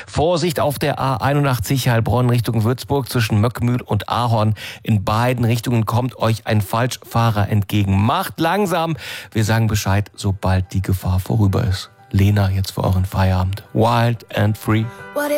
Vorsicht auf der A81 Heilbronn Richtung Würzburg zwischen Möckmühl und Ahorn. In beiden Richtungen kommt euch ein Falschfahrer entgegen. Macht langsam. Wir sagen Bescheid, sobald die Gefahr vorüber ist. Lena, jetzt für euren Feierabend. Wild and free.